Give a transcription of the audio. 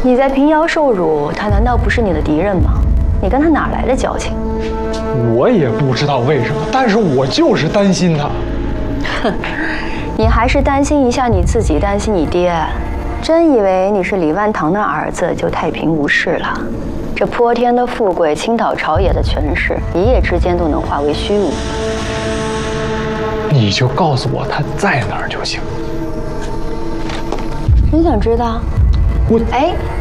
你在平遥受辱，他难道不是你的敌人吗？你跟他哪来的交情？ 我也不知道为什么，但是我就是担心他。 哼，你还是担心一下你自己，担心你爹。真以为你是李万堂的儿子就太平无事了？这泼天的富贵，倾倒朝野的权势，一夜之间都能化为虚无。 你就告诉我他在哪儿就行。 真想知道？ 我哎。